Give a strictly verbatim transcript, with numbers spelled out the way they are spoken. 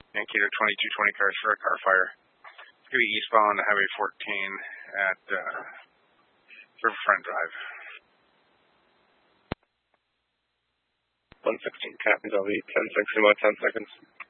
Mankato twenty-two twenty cars for a car fire. It's going to be eastbound Highway fourteen at uh, Riverfront Drive. one sixteen, copy, I'll be ten six in about ten seconds.